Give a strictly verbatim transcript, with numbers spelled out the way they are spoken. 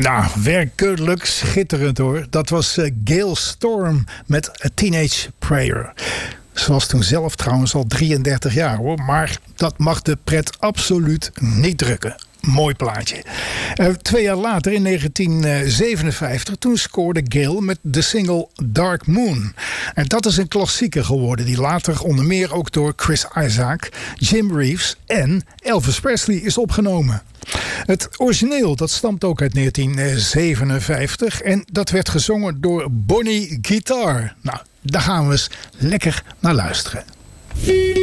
Nou, werkelijk schitterend hoor. Dat was uh, Gayle Storm met A Teenage Prayer. Ze was toen zelf trouwens al drieëndertig jaar hoor. Maar dat mag de pret absoluut niet drukken. Mooi plaatje. Uh, twee jaar later, in negentien zevenenvijftig, toen scoorde Gayle met de single Dark Moon. En dat is een klassieker geworden, die later onder meer ook door Chris Isaak, Jim Reeves en Elvis Presley is opgenomen. Het origineel dat stamt ook uit negentien zevenenvijftig en dat werd gezongen door Bonnie Guitar. Nou, daar gaan we eens lekker naar luisteren.